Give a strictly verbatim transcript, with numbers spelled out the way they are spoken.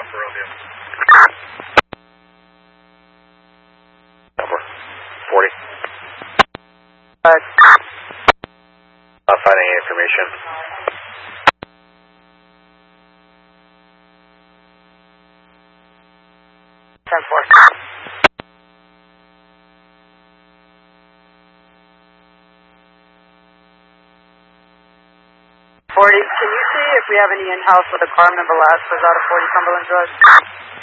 Alpha Romeo. Number forty. Uh, Not finding any information. ten four. forty, can you see if we have any in-house with a Carmen Velasquez out of forty Cumberland Drive?